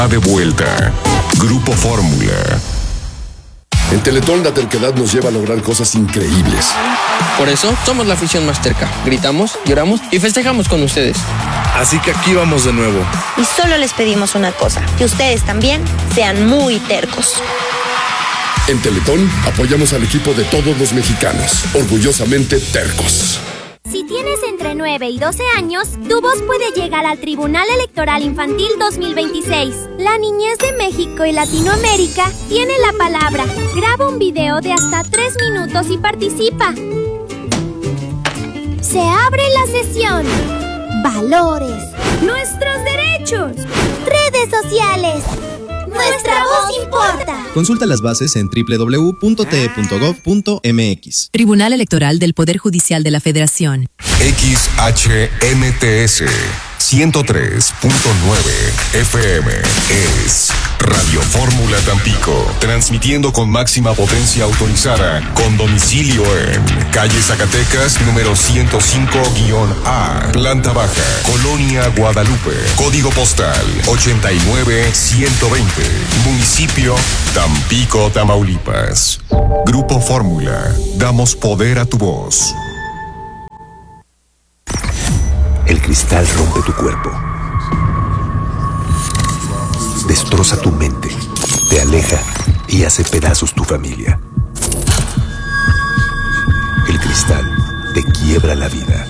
De vuelta. Grupo Fórmula. En Teletón la terquedad nos lleva a lograr cosas increíbles. Por eso somos la afición más terca. Gritamos, lloramos y festejamos con ustedes. Así que aquí vamos de nuevo. Y solo les pedimos una cosa, que ustedes también sean muy tercos. En Teletón apoyamos al equipo de todos los mexicanos, orgullosamente tercos. Si tienes entre 9 y 12 años, tu voz puede llegar al Tribunal Electoral Infantil 2026. La niñez de México y Latinoamérica tiene la palabra. Graba un video de hasta 3 minutos y participa. Se abre la sesión. Valores. Nuestros derechos. Redes sociales. Nuestra voz importa. Consulta las bases en www.te.gov.mx. Tribunal Electoral del Poder Judicial de la Federación. XHMTS 103.9 FM es Radio Fórmula Tampico, transmitiendo con máxima potencia autorizada, con domicilio en calle Zacatecas, número 105-A, planta baja, Colonia Guadalupe, código postal 89120, municipio Tampico, Tamaulipas. Grupo Fórmula, damos poder a tu voz. El cristal rompe tu cuerpo, destroza tu mente, te aleja y hace pedazos tu familia. El cristal te quiebra la vida.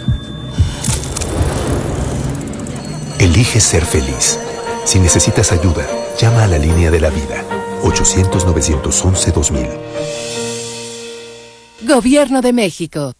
Elige ser feliz. Si necesitas ayuda, llama a la línea de la vida, 800-911-2000. Gobierno de México.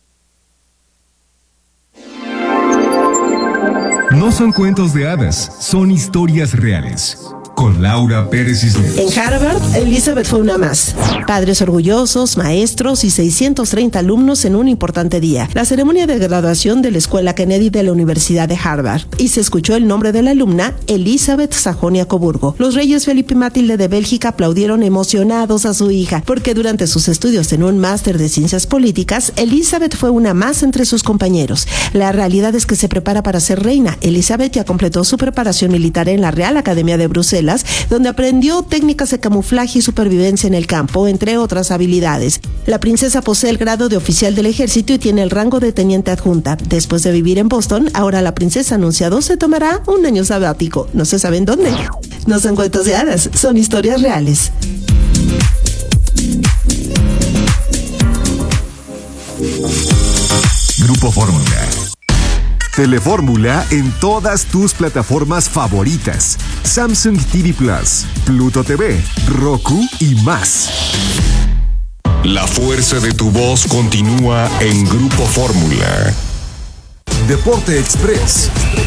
No son cuentos de hadas, son historias reales. Con Laura Pérez Cisneros. En Harvard, Elizabeth fue una más. Padres orgullosos, maestros y 630 alumnos en un importante día. La ceremonia de graduación de la Escuela Kennedy de la Universidad de Harvard. Y se escuchó el nombre de la alumna, Elizabeth Sajonia-Coburgo. Los reyes Felipe y Matilde de Bélgica aplaudieron emocionados a su hija, porque durante sus estudios en un máster de ciencias políticas, Elizabeth fue una más entre sus compañeros. La realidad es que se prepara para ser reina. Elizabeth ya completó su preparación militar en la Real Academia de Bruselas, donde aprendió técnicas de camuflaje y supervivencia en el campo, entre otras habilidades. La princesa posee el grado de oficial del ejército y tiene el rango de teniente adjunta. Después de vivir en Boston, ahora la princesa anunciado se tomará un año sabático. No se sabe en dónde. No son cuentos de hadas, son historias reales. Grupo Fórmula. Telefórmula en todas tus plataformas favoritas: Samsung TV Plus, Pluto TV, Roku y más. La fuerza de tu voz continúa en Grupo Fórmula. Deporte Express.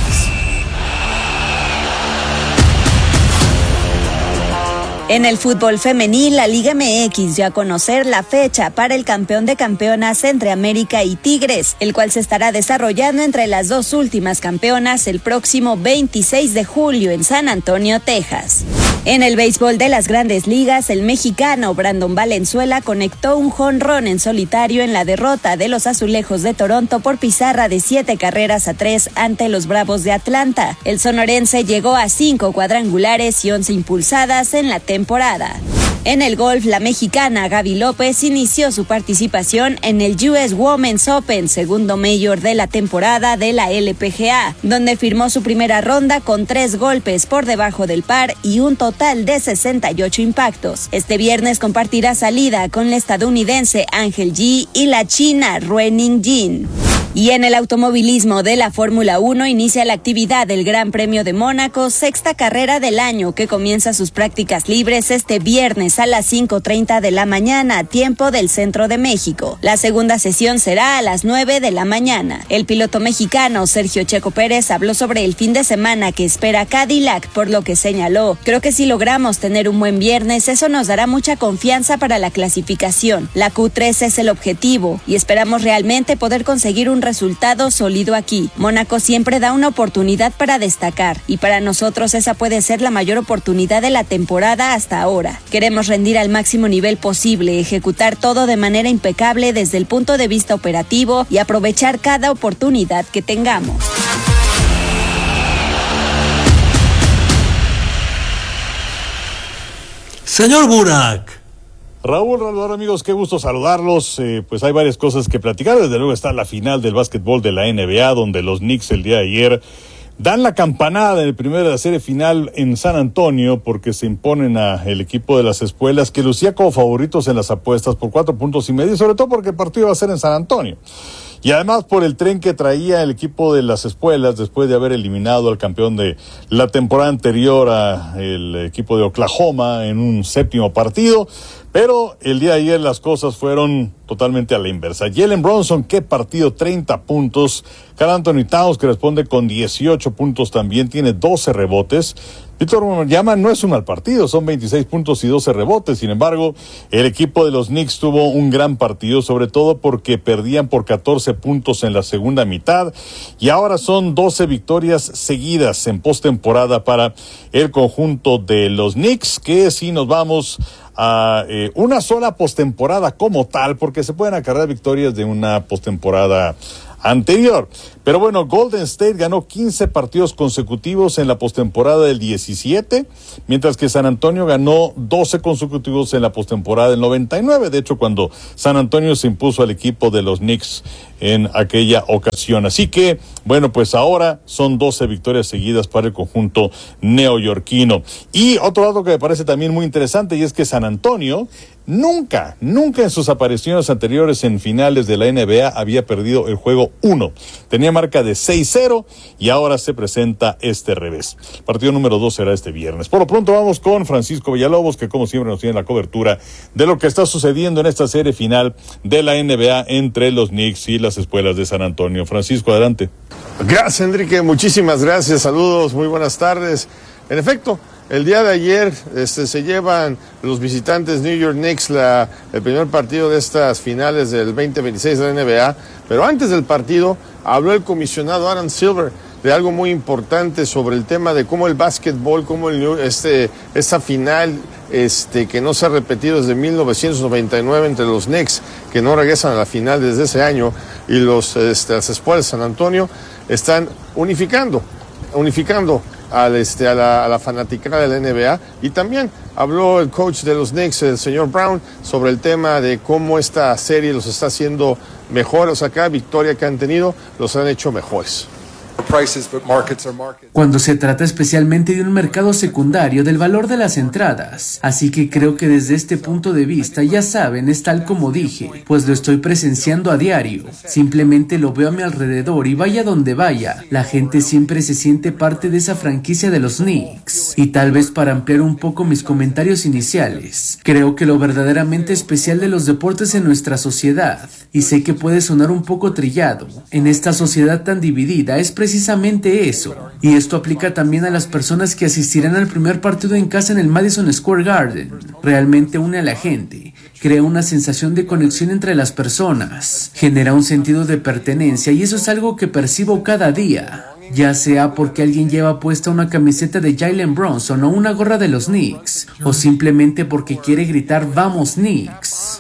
En el fútbol femenil, la Liga MX dio a conocer la fecha para el campeón de campeonas entre América y Tigres, el cual se estará desarrollando entre las dos últimas campeonas el próximo 26 de julio en San Antonio, Texas. En el béisbol de las Grandes Ligas, el mexicano Brandon Valenzuela conectó un jonrón en solitario en la derrota de los Azulejos de Toronto por pizarra de 7-3 ante los Bravos de Atlanta. El sonorense llegó a 5 cuadrangulares y 11 impulsadas en la temporada. En el golf, la mexicana Gaby López inició su participación en el US Women's Open, segundo mayor de la temporada de la LPGA, donde firmó su primera ronda con 3 golpes por debajo del par y un total de 68 impactos. Este viernes compartirá salida con la estadounidense Angel Yi y la china Ruening Jin. Y en el automovilismo de la Fórmula 1 inicia la actividad del Gran Premio de Mónaco, sexta carrera del año, que comienza sus prácticas libres este viernes a las 5:30 de la mañana, tiempo del centro de México. La segunda sesión será a las 9 de la mañana. El piloto mexicano Sergio Checo Pérez habló sobre el fin de semana que espera Cadillac, por lo que señaló: creo que si logramos tener un buen viernes, eso nos dará mucha confianza para la clasificación. La Q3 es el objetivo y esperamos realmente poder conseguir un resultado sólido aquí. Mónaco siempre da una oportunidad para destacar y para nosotros esa puede ser la mayor oportunidad de la temporada hasta ahora. Queremos rendir al máximo nivel posible, ejecutar todo de manera impecable desde el punto de vista operativo y aprovechar cada oportunidad que tengamos. Señor Burak. Raúl, amigos, qué gusto saludarlos. Pues hay varias cosas que platicar. Desde luego está la final del básquetbol de la NBA, donde los Knicks el día de ayer dan la campanada en el primero de la serie final en San Antonio, porque se imponen al equipo de las espuelas, que lucía como favoritos en las apuestas por 4.5 puntos, sobre todo porque el partido iba a ser en San Antonio. Y además por el tren que traía el equipo de las espuelas después de haber eliminado al campeón de la temporada anterior, el equipo de Oklahoma, en un séptimo partido. Pero el día de ayer las cosas fueron totalmente a la inversa. Jalen Brunson, qué partido, 30 puntos. Karl Anthony Towns, que responde con 18 puntos también, tiene 12 rebotes. Victor Wembanyama no es un mal partido, son 26 puntos y 12 rebotes. Sin embargo, el equipo de los Knicks tuvo un gran partido, sobre todo porque perdían por 14 puntos en la segunda mitad. Y ahora son 12 victorias seguidas en postemporada para el conjunto de los Knicks, que si nos vamos a una sola postemporada como tal, porque se pueden acarrear victorias de una postemporada anterior. Pero bueno, Golden State ganó 15 partidos consecutivos en la postemporada del 17, mientras que San Antonio ganó 12 consecutivos en la postemporada del 99. De hecho, cuando San Antonio se impuso al equipo de los Knicks en aquella ocasión. Así que, bueno, pues ahora son 12 victorias seguidas para el conjunto neoyorquino. Y otro dato que me parece también muy interesante, y es que San Antonio nunca en sus apariciones anteriores en finales de la NBA había perdido el juego 1. Tenía marca de 6-0 y ahora se presenta este revés. El partido número 2 será este viernes. Por lo pronto vamos con Francisco Villalobos, que como siempre nos tiene la cobertura de lo que está sucediendo en esta serie final de la NBA entre los Knicks y las espuelas de San Antonio. Francisco, adelante. Gracias, Enrique, muchísimas gracias, saludos, muy buenas tardes. En efecto, el día de ayer se llevan los visitantes New York Knicks el primer partido de estas finales del 2026 de la NBA, pero antes del partido habló el comisionado Adam Silver de algo muy importante sobre el tema de cómo el básquetbol, cómo esta final que no se ha repetido desde 1999 entre los Knicks, que no regresan a la final desde ese año, y las espuelas de San Antonio están unificando a la fanaticada de la NBA. Y también habló el coach de los Knicks, el señor Brown, sobre el tema de cómo esta serie los está haciendo mejores. O sea, cada victoria que han tenido los han hecho mejores. Cuando se trata especialmente de un mercado secundario del valor de las entradas. Así que creo que desde este punto de vista, ya saben, es tal como dije, pues lo estoy presenciando a diario. Simplemente lo veo a mi alrededor y vaya donde vaya, la gente siempre se siente parte de esa franquicia de los Knicks. Y tal vez para ampliar un poco mis comentarios iniciales, creo que lo verdaderamente especial de los deportes en nuestra sociedad, y sé que puede sonar un poco trillado, en esta sociedad tan dividida, es precisamente eso. Y esto aplica también a las personas que asistirán al primer partido en casa en el Madison Square Garden. Realmente une a la gente, crea una sensación de conexión entre las personas, genera un sentido de pertenencia, y eso es algo que percibo cada día. Ya sea porque alguien lleva puesta una camiseta de Jalen Brunson o una gorra de los Knicks, o simplemente porque quiere gritar "Vamos Knicks".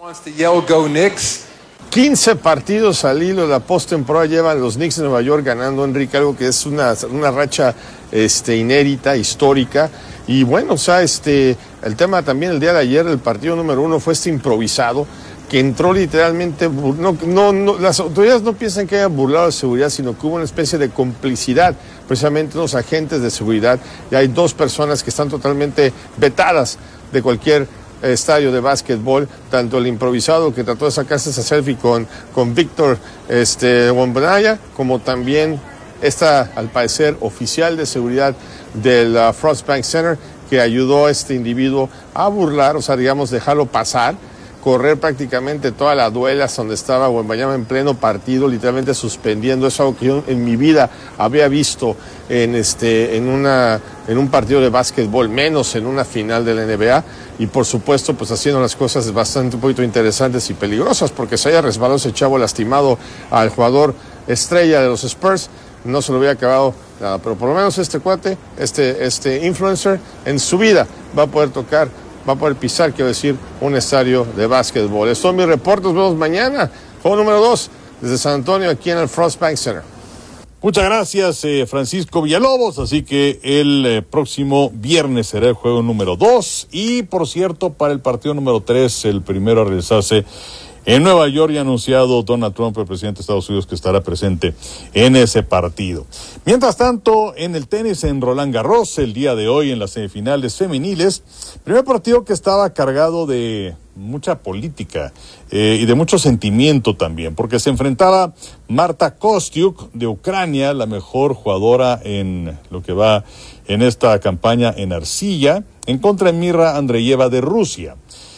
15 partidos al hilo de la postemporada llevan los Knicks de Nueva York ganando, Enrique, algo que es una racha inédita, histórica. Y bueno, o sea, el tema también el día de ayer, el partido número 1 fue improvisado, que entró literalmente, las autoridades no piensan que haya burlado de seguridad, sino que hubo una especie de complicidad, precisamente unos agentes de seguridad, y hay 2 personas que están totalmente vetadas de cualquier estadio de básquetbol, tanto el improvisado que trató de sacarse esa selfie con Víctor Wembanyama, como también al parecer, oficial de seguridad del Frost Bank Center, que ayudó a este individuo a burlar, o sea, digamos, dejarlo pasar, correr prácticamente toda la duela donde estaba Wembanyama en pleno partido, literalmente suspendiendo. Es algo que yo en mi vida había visto en un partido de básquetbol, menos en una final de la NBA, y por supuesto pues haciendo las cosas bastante un poquito interesantes y peligrosas, porque se haya resbalado ese chavo lastimado al jugador estrella de los Spurs, no se lo hubiera acabado nada, pero por lo menos este cuate, este influencer, en su vida va a poder pisar, quiero decir, un estadio de básquetbol. Estos son mis reportes, nos vemos mañana. Juego número 2 desde San Antonio, aquí en el Frost Bank Center. Muchas gracias, Francisco Villalobos. Así que el próximo viernes será el juego número 2. Y, por cierto, para el partido número 3, el primero a realizarse en Nueva York, y ha anunciado Donald Trump, el presidente de Estados Unidos, que estará presente en ese partido. Mientras tanto, en el tenis en Roland Garros, el día de hoy en las semifinales femeniles, primer partido que estaba cargado de mucha política y de mucho sentimiento también, porque se enfrentaba Marta Kostyuk de Ucrania, la mejor jugadora en lo que va en esta campaña en arcilla, en contra de Mirra Andreeva de Rusia.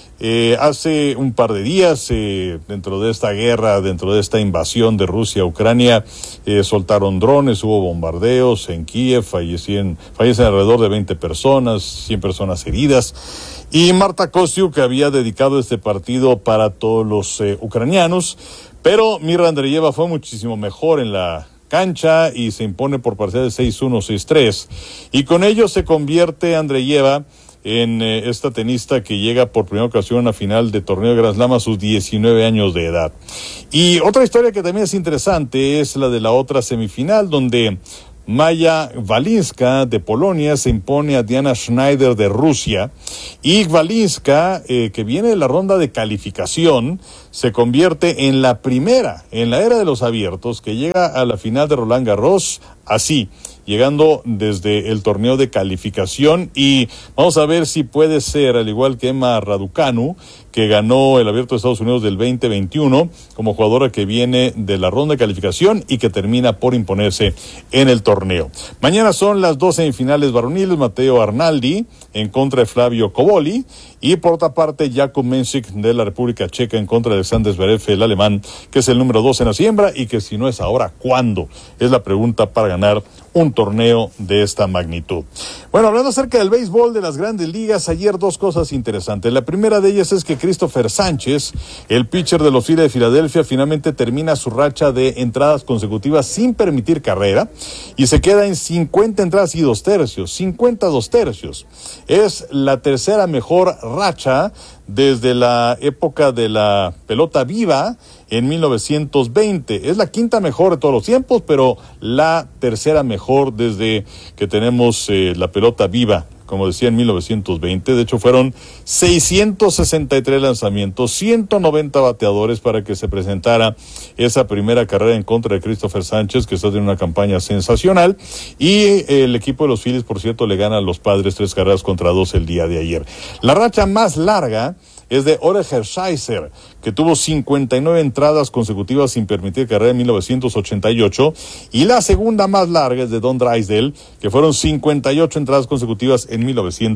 Hace un par de días, dentro de esta guerra, dentro de esta invasión de Rusia a Ucrania, soltaron drones, hubo bombardeos en Kiev, fallecen alrededor de 20 personas, 100 personas heridas. Y Marta Kostyuk había dedicado este partido para todos los ucranianos, pero Mirra Andreeva fue muchísimo mejor en la cancha y se impone por parciales 6-1, 6-3. Y con ello se convierte Andreeva en esta tenista que llega por primera ocasión a una final de torneo de Grand Slam a sus 19 años de edad. Y otra historia que también es interesante es la de la otra semifinal, donde Maya Walinska de Polonia se impone a Diana Schneider de Rusia, y Walinska, que viene de la ronda de calificación, se convierte en la primera en la era de los abiertos que llega a la final de Roland Garros así, llegando desde el torneo de calificación. Y vamos a ver si puede ser, al igual que Emma Raducanu, que ganó el Abierto de Estados Unidos del 2021, como jugadora que viene de la ronda de calificación y que termina por imponerse en el torneo. Mañana son las 2 semifinales varoniles, Matteo Arnaldi en contra de Flavio Cobolli, y por otra parte Jakub Mensik de la República Checa en contra de Alexander Zverev, el alemán, que es el número 2 en la siembra, y que si no es ahora, ¿cuándo? Es la pregunta para ganar un torneo de esta magnitud. Bueno, hablando acerca del béisbol de las grandes ligas, ayer dos cosas interesantes. La primera de ellas es que Christopher Sánchez, el pitcher de los Phillies de Filadelfia, finalmente termina su racha de entradas consecutivas sin permitir carrera y se queda en 50 entradas y 2/3, 52 tercios. Es la tercera mejor racha desde la época de la pelota viva en 1920. Es la quinta mejor de todos los tiempos, pero la tercera mejor desde que tenemos la pelota viva, como decía, en 1920. De hecho, fueron 663 lanzamientos, 190 bateadores para que se presentara esa primera carrera en contra de Christopher Sánchez, que está teniendo una campaña sensacional. Y el equipo de los Phillies, por cierto, le gana a los Padres 3-2 el día de ayer. La racha más larga es de Ore Hershiser, que tuvo 59 entradas consecutivas sin permitir carrera en 1988, y la segunda más larga es de Don Drysdale, que fueron 58 entradas consecutivas en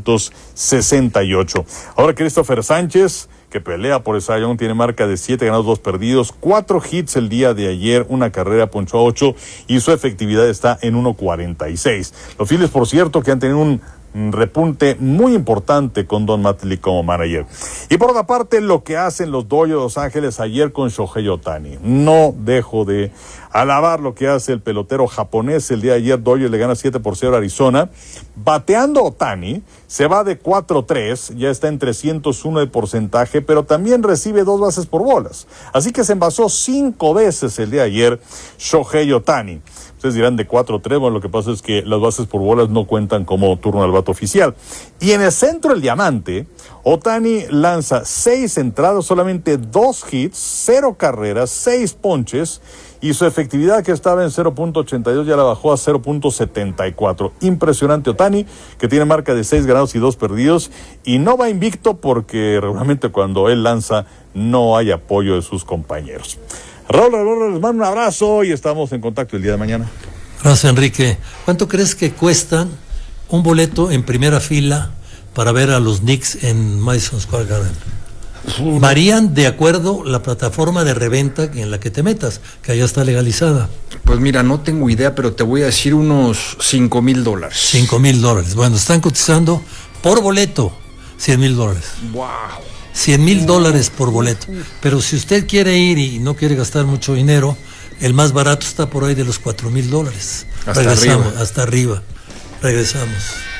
1968. Ahora Christopher Sánchez, que pelea por el Cy Young, tiene marca de 7 ganados, 2 perdidos, 4 hits el día de ayer, una carrera, ponchó a 8, y su efectividad está en 1.46. Los Phillies, por cierto, que han tenido un repunte muy importante con Don Mattingly como manager. Y por otra parte, lo que hacen los Dodgers de Los Ángeles ayer con Shohei Ohtani. No dejo de alabar lo que hace el pelotero japonés. El día de ayer Dodgers le gana 7-0 a Arizona. Bateando Ohtani, se va de 4-3, ya está en 301 de porcentaje, pero también recibe 2 bases por bolas. Así que se envasó 5 veces el día de ayer Shohei Ohtani. Ustedes dirán de 4-3, bueno, lo que pasa es que las bases por bolas no cuentan como turno al bate oficial. Y en el centro del diamante, Ohtani lanza 6 entradas, solamente 2 hits, 0 carreras, 6 ponches, y su efectividad, que estaba en 0.82, ya la bajó a 0.74. Impresionante Ohtani, que tiene marca de 6 ganados y 2 perdidos, y no va invicto porque realmente cuando él lanza no hay apoyo de sus compañeros. Raúl, les mando un abrazo y estamos en contacto el día de mañana. Gracias, Enrique. ¿Cuánto crees que cuesta un boleto en primera fila para ver a los Knicks en Madison Square Garden? Varían de acuerdo la plataforma de reventa en la que te metas, que allá está legalizada. Pues mira, no tengo idea, pero te voy a decir unos $5,000. $5,000. Bueno, están cotizando por boleto $100,000. ¡Wow! $100,000 por boleto. Pero si usted quiere ir y no quiere gastar mucho dinero, el más barato está por ahí de los $4,000. Hasta arriba. Hasta arriba. Regresamos.